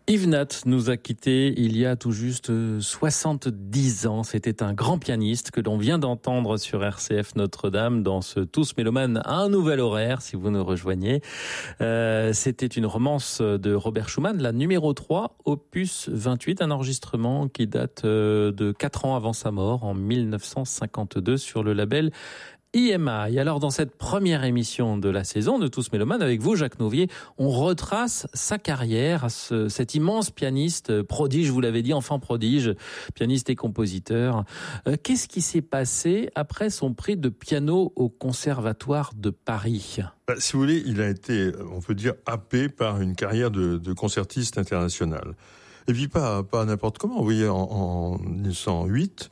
Yves Nat nous a quittés il y a tout juste 70 ans. C'était un grand pianiste que l'on vient d'entendre sur RCF Notre-Dame dans ce Tous Mélomanes à un nouvel horaire, si vous nous rejoignez. C'était une romance de Robert Schumann, la numéro 3, opus 28, un enregistrement qui date de 4 ans avant sa mort, en 1952, sur le label EMI. Alors, dans cette première émission de la saison de Tous Mélomanes, avec vous, Jacques Nouvier, on retrace sa carrière, cet immense pianiste prodige, vous l'avez dit, enfant prodige, pianiste et compositeur. Qu'est-ce qui s'est passé après son prix de piano au Conservatoire de Paris ? Si vous voulez, il a été, on peut dire, happé par une carrière de concertiste international. Et puis pas n'importe comment. Vous voyez, en 1908,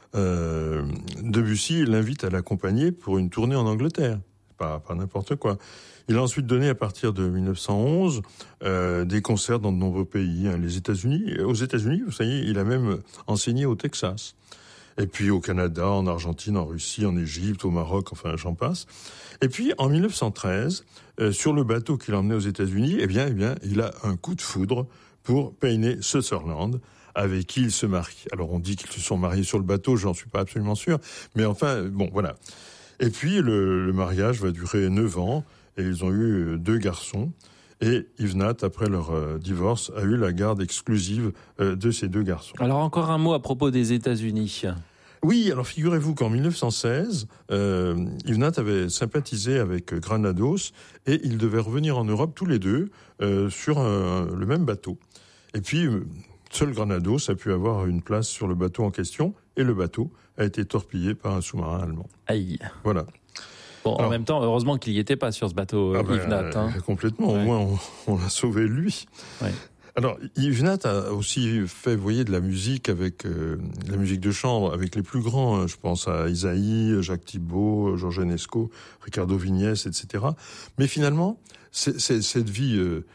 Debussy l'invite à l'accompagner pour une tournée en Angleterre. Pas n'importe quoi. Il a ensuite donné, à partir de 1911, des concerts dans de nombreux pays, les États-Unis. Aux États-Unis, vous savez, il a même enseigné au Texas. Et puis au Canada, en Argentine, en Russie, en Égypte, au Maroc, enfin j'en passe. Et puis en 1913, sur le bateau qu'il a emmené aux États-Unis, eh bien, il a un coup de foudre pour Payne Sutherland, avec qui il se marie. Alors on dit qu'ils se sont mariés sur le bateau, j'en suis pas absolument sûr, mais enfin, bon, voilà. Et puis le mariage va durer 9 ans, et ils ont eu 2 garçons, et Yves Nat, après leur divorce, a eu la garde exclusive de ces 2 garçons. Alors encore un mot à propos des États-Unis. Oui, alors figurez-vous qu'en 1916, Yves Nat avait sympathisé avec Granados, et ils devaient revenir en Europe tous les deux sur le même bateau. Et puis seul Granados a pu avoir une place sur le bateau en question, et le bateau a été torpillé par un sous-marin allemand. Aïe. Voilà. Bon, alors, en même temps, heureusement qu'il n'y était pas sur ce bateau, Yves Nat. Complètement, ouais. Au moins on l'a sauvé lui. Ouais. Alors, Yves Nat a aussi fait, vous voyez, de la musique avec la musique de chambre, avec les plus grands. Je pense à Isaïe, Jacques Thibaud, Georges Enesco, Ricardo Vignès, etc. Mais finalement, cette vie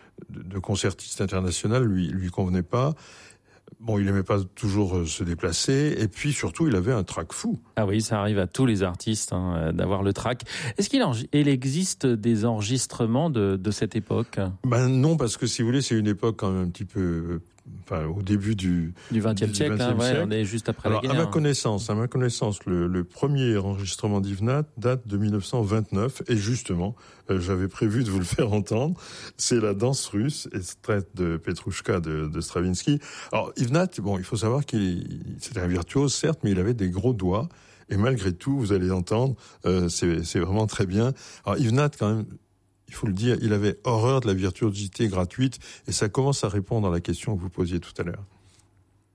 de concertiste international lui convenait pas. Bon, il aimait pas toujours se déplacer, et puis surtout, il avait un trac fou. Ah oui, ça arrive à tous les artistes d'avoir le trac. Est-ce qu'il existe des enregistrements de cette époque ? Ben non, parce que si vous voulez, c'est une époque quand même un petit peu, au début du XXe siècle. Ouais, on est juste après la guerre. À ma connaissance, le premier enregistrement d'Yves Nat date de 1929, et justement, j'avais prévu de vous le faire entendre. C'est la danse russe, extraite de Petrouchka de Stravinsky. Alors, Yves Nat, bon, il faut savoir c'était un virtuose, certes, mais il avait des gros doigts, et malgré tout, vous allez entendre, c'est vraiment très bien. Alors, Yves Nat, quand même, il faut le dire, il avait horreur de la virtuosité gratuite, et ça commence à répondre à la question que vous posiez tout à l'heure.